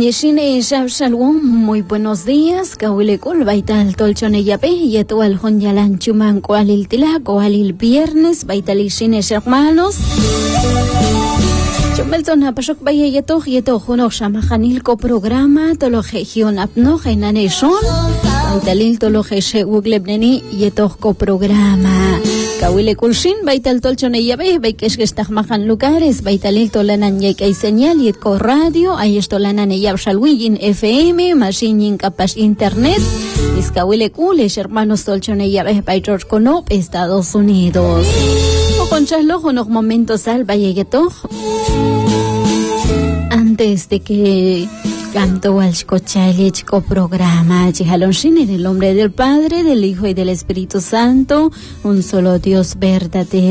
Yeshine Shalom, muy buenos días. Kawilekul baital tolchone yape yetual honyalan chuman koalil tila koalil viernes baital ishine hermanos. Chumelton apashok baye yeto honok shamahanil ko programa tolojegion apno jainaneshon baitalil tolojeshe uglebneni yeto ko programa. Kawilekul shin baital tolchone yape baikesh gestahmahan lugares baitalil tolanan yekay señal yetko radio ay estolanan Yabshalwin FM, Machine Capas Internet, Iscahuilecules, hermanos Tolchone Yabes by George Conop, Estados Unidos. O con Chaslojo, unos momentos al Vallegueto. Antes de que canto al Shkochalichko programa, Chihalonshin en el nombre del Padre, del Hijo y del Espíritu Santo, un solo Dios verdadero.